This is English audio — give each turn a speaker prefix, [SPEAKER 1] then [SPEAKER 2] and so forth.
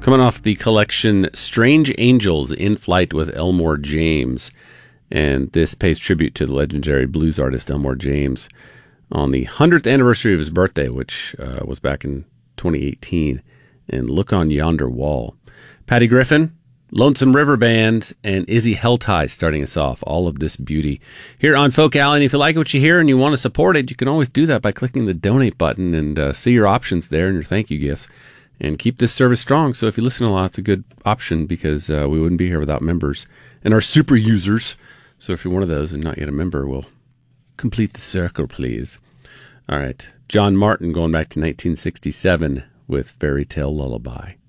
[SPEAKER 1] Coming off the collection Strange Angels in Flight with Elmore James. And this pays tribute to the legendary blues artist Elmore James on the 100th anniversary of his birthday, which was back in 2018. And Look on Yonder Wall. Patty Griffin, Lonesome River Band, and Izzy Helltie starting us off. All of this beauty here on Folk Alley. And if you like what you hear and you want to support it, you can always do that by clicking the donate button and see your options there and your thank you gifts. And keep this service strong. So if you listen a lot, it's a good option because we wouldn't be here without members and our super users. So if you're one of those and not yet a member, we'll complete the circle, please. All right. John Martin going back to 1967 with Fairy Tale Lullaby.